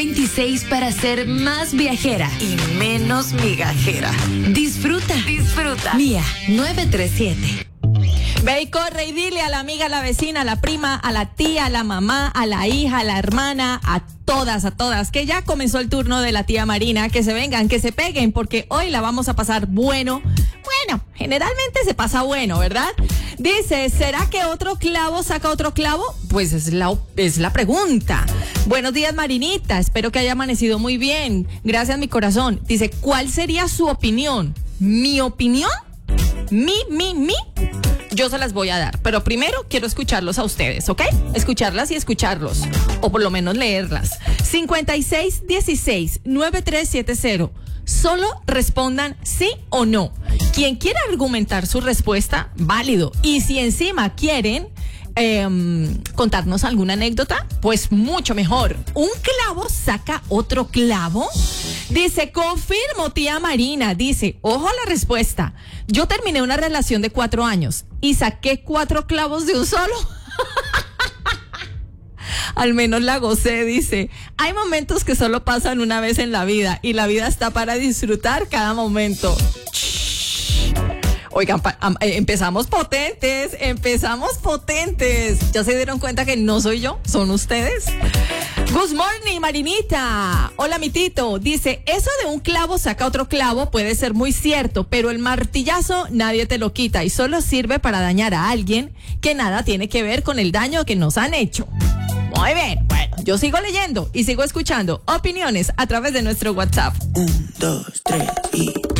26 para ser más viajera y menos migajera. Disfruta. Mía 937. Ve y corre y dile a la amiga, a la vecina, a la prima, a la tía, a la mamá, a la hija, a la hermana, a todas, que ya comenzó el turno de la tía Marina, que se vengan, que se peguen, porque hoy la vamos a pasar bueno, generalmente se pasa bueno, ¿verdad? Dice, ¿será que otro clavo saca otro clavo? Pues es la pregunta. Buenos días, Marinita, espero que haya amanecido muy bien. Gracias, mi corazón. Dice, ¿cuál sería su opinión? ¿Mi opinión? ¿Mi? Yo se las voy a dar, pero primero quiero escucharlos a ustedes, ¿ok? Escucharlas y escucharlos, o por lo menos leerlas. 5616-9370. Solo respondan sí o no. Quien quiera argumentar su respuesta, válido. Y si encima quieren contarnos alguna anécdota, pues mucho mejor. ¿Un clavo saca otro clavo? Dice, confirmo, tía Marina. Dice, ojo a la respuesta. Yo terminé una relación de 4 años y saqué 4 clavos de un solo. Al menos la gocé, dice. Hay momentos que solo pasan una vez en la vida y la vida está para disfrutar cada momento. Oigan, empezamos potentes. ¿Ya se dieron cuenta que no soy yo? ¿Son ustedes? Good morning, Marinita. Hola, mi Tito. Dice, eso de un clavo saca otro clavo puede ser muy cierto, pero el martillazo nadie te lo quita y solo sirve para dañar a alguien que nada tiene que ver con el daño que nos han hecho. Muy bien, bueno, yo sigo leyendo y sigo escuchando opiniones a través de nuestro WhatsApp. 1, 2, 3 y...